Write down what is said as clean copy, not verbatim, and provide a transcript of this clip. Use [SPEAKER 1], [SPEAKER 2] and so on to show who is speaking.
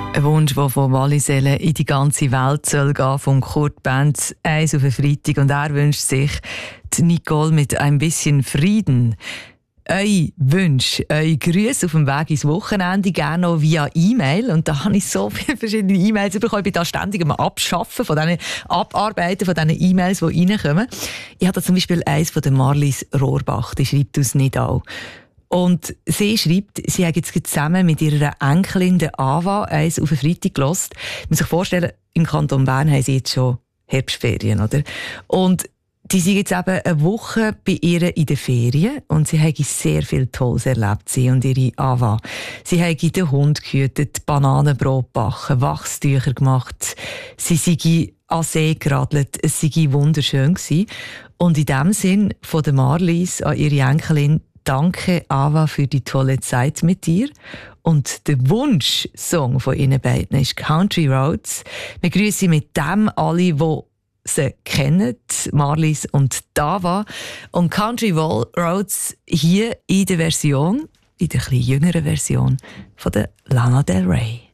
[SPEAKER 1] Ein Wunsch, der von Wallisellen in die ganze Welt soll gehen, von Kurt Benz, eins auf den Freitag. Und er wünscht sich die Nicole mit ein bisschen Frieden. Eure Wünsche, eure Grüße auf dem Weg ins Wochenende, gerne noch via E-Mail. Und da habe ich so viele verschiedene E-Mails bekommen. Ich bin da ständig am Abschaffen von diesen Abarbeiten von diesen E-Mails, die reinkommen. Ich habe da zum Beispiel eins von der Marlies Rohrbach, die schreibt aus Nidau. Und sie schreibt, sie hat jetzt zusammen mit ihrer Enkelin, der Ava, eins auf den Freitag gehört. Man muss sich vorstellen, im Kanton Bern haben sie jetzt schon Herbstferien, oder? Und die sind jetzt eben eine Woche bei ihr in den Ferien und sie haben sehr viel Tolles erlebt, sie und ihre Ava. Sie haben den Hund gehütet, Bananenbrot gebacken, Wachstücher gemacht. Sie sind an See geradelt, es sei wunderschön gewesen. Und in dem Sinn von der Marlies an ihre Enkelin: Danke, Ava, für die tolle Zeit mit dir. Und der Wunschsong von Ihnen beiden ist Country Roads. Wir grüßen mit dem alle, die sie kennen, Marlies und Ava. Und Country Roads hier in der Version, in der etwas jüngeren Version von der Lana Del Rey.